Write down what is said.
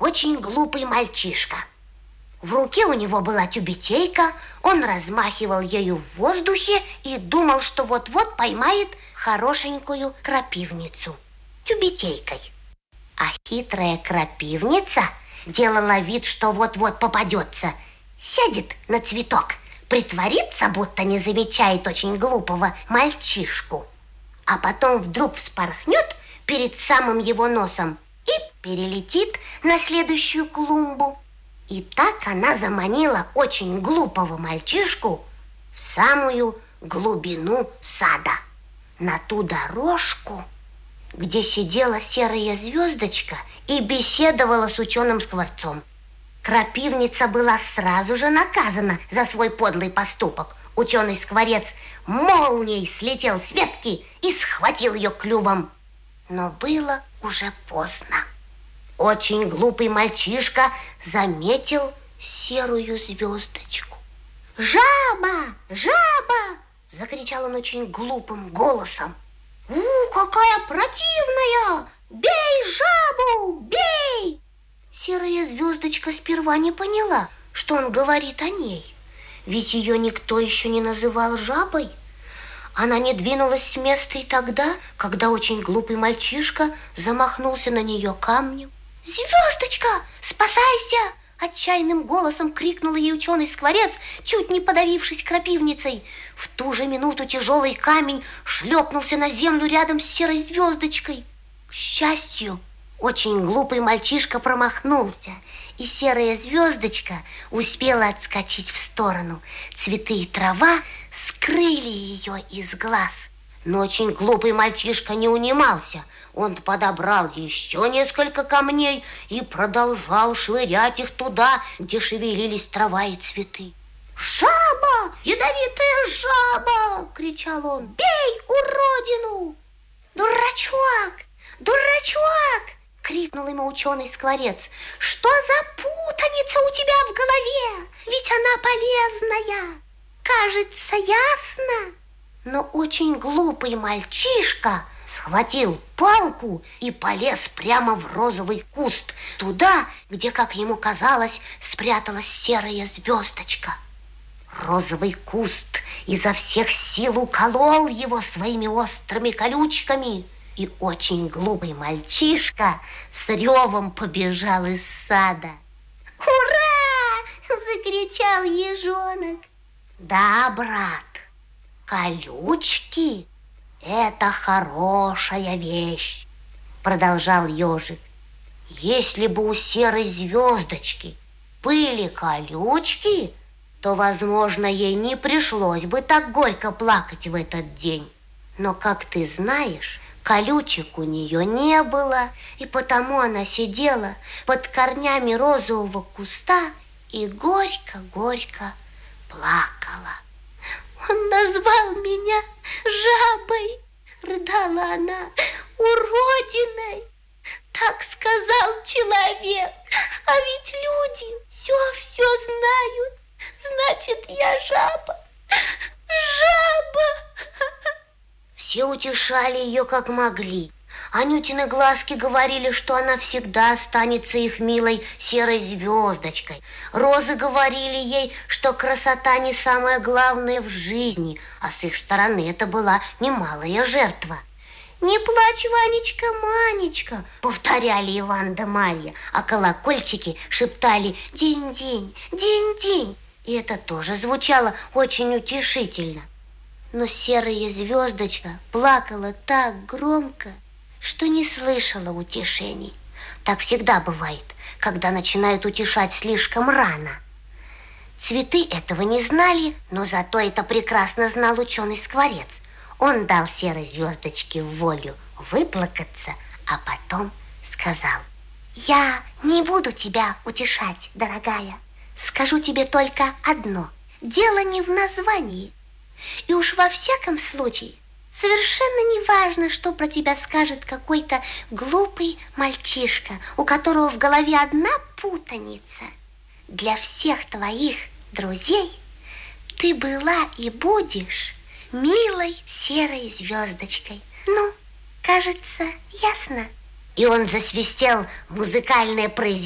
очень глупый мальчишка. В руке у него была тюбетейка, он размахивал ею в воздухе и думал, что вот-вот поймает хорошенькую крапивницу тюбетейкой. А хитрая крапивница делала вид, что вот-вот попадется, сядет на цветок, притворится, будто не замечает очень глупого мальчишку, а потом вдруг вспорхнет перед самым его носом и перелетит на следующую клумбу. И так она заманила очень глупого мальчишку в самую глубину сада, на ту дорожку, где сидела серая звездочка и беседовала с ученым Скворцом. Крапивница была сразу же наказана за свой подлый поступок. Ученый Скворец молнией слетел с ветки и схватил ее клювом. Но было уже поздно. Очень глупый мальчишка заметил серую звездочку. «Жаба! Жаба!» – закричал он очень глупым голосом. «Какая противная! Бей жабу! Бей!» Серая звездочка сперва не поняла, что он говорит о ней, ведь ее никто еще не называл жабой. Она не двинулась с места и тогда, когда очень глупый мальчишка замахнулся на нее камнем. «Звездочка, спасайся!» – отчаянным голосом крикнул ей ученый Скворец, чуть не подавившись крапивницей. В ту же минуту тяжелый камень шлепнулся на землю рядом с серой звездочкой. К счастью, очень глупый мальчишка промахнулся, и серая звездочка успела отскочить в сторону. Цветы и трава скрыли ее из глаз. Но очень глупый мальчишка не унимался. Он подобрал еще несколько камней и продолжал швырять их туда, где шевелились трава и цветы. «Жаба! Ядовитая жаба!» – кричал он. «Бей уродину!» «Дурачок! Дурачок!» – крикнул ему ученый Скворец. «Что за путаница у тебя в голове? Ведь она полезная! Кажется, ясно!» Но очень глупый мальчишка схватил палку и полез прямо в розовый куст, туда, где, как ему казалось, спряталась серая звездочка. Розовый куст изо всех сил уколол его своими острыми колючками, и очень глупый мальчишка с ревом побежал из сада. «Ура!» – закричал ежонок. «Да, брат, колючки – это хорошая вещь», – продолжал ежик. «Если бы у серой звездочки были колючки, то, возможно, ей не пришлось бы так горько плакать в этот день. Но, как ты знаешь, колючек у нее не было, и потому она сидела под корнями розового куста и горько-горько плакала». «Он назвал меня жабой», — рыдала она, — «уродиной. Так сказал человек, а ведь люди все знают. Значит, я жаба, жаба». Все утешали ее как могли. Анютины глазки говорили, что она всегда останется их милой серой звездочкой. Розы говорили ей, что красота не самое главное в жизни, а с их стороны это была немалая жертва. «Не плачь, Ванечка, Манечка», повторяли Иван да Марья, а колокольчики шептали «динь-динь, динь-динь». И это тоже звучало очень утешительно. Но серая звездочка плакала так громко, что не слышала утешений. Так всегда бывает, когда начинают утешать слишком рано. Цветы этого не знали, но зато это прекрасно знал ученый Скворец. Он дал серой звездочке волю выплакаться, а потом сказал: «Я не буду тебя утешать, дорогая. Скажу тебе только одно. Дело не в названии. И уж во всяком случае совершенно не важно, что про тебя скажет какой-то глупый мальчишка, у которого в голове одна путаница. Для всех твоих друзей ты была и будешь милой серой звездочкой. Ну, кажется, ясно». И он засвистел музыкальное произведение.